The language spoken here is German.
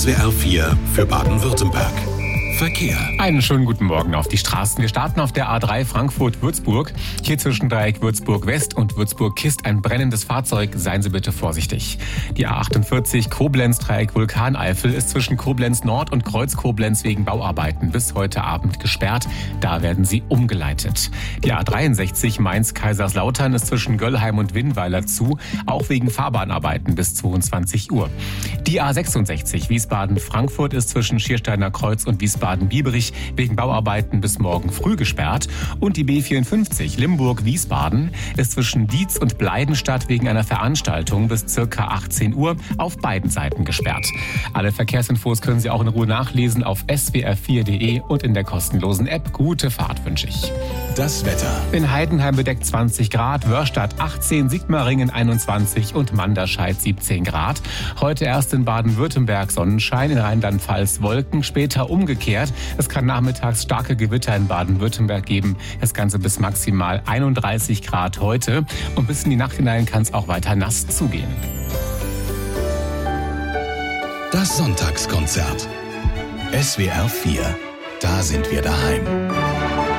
SWR 4 für Baden-Württemberg. Verkehr. Einen schönen guten Morgen auf die Straßen. Wir starten auf der A3 Frankfurt-Würzburg. Hier zwischen Dreieck Würzburg-West und Würzburg-Kist ein brennendes Fahrzeug. Seien Sie bitte vorsichtig. Die A48 Koblenz-Dreieck Vulkaneifel ist zwischen Koblenz-Nord und Kreuz-Koblenz wegen Bauarbeiten bis heute Abend gesperrt. Da werden Sie umgeleitet. Die A63 Mainz-Kaiserslautern ist zwischen Göllheim und Winnweiler zu, auch wegen Fahrbahnarbeiten bis 22 Uhr. Die A66 Wiesbaden-Frankfurt ist zwischen Schiersteiner Kreuz und Wiesbaden-Bieberich wegen Bauarbeiten bis morgen früh gesperrt. Und die B54 Limburg-Wiesbaden ist zwischen Dietz und Bleidenstadt wegen einer Veranstaltung bis ca. 18 Uhr auf beiden Seiten gesperrt. Alle Verkehrsinfos können Sie auch in Ruhe nachlesen auf swr4.de und in der kostenlosen App. Gute Fahrt wünsche ich. Das Wetter. In Heidenheim bedeckt 20 Grad, Wörstadt 18, Sigmaringen 21 und Manderscheid 17 Grad. Heute erst in Baden-Württemberg Sonnenschein, in Rheinland-Pfalz Wolken, später umgekehrt. Es kann nachmittags starke Gewitter in Baden-Württemberg geben. Das Ganze bis maximal 31 Grad heute. Und bis in die Nacht hinein kann es auch weiter nass zugehen. Das Sonntagskonzert. SWR 4. Da sind wir daheim.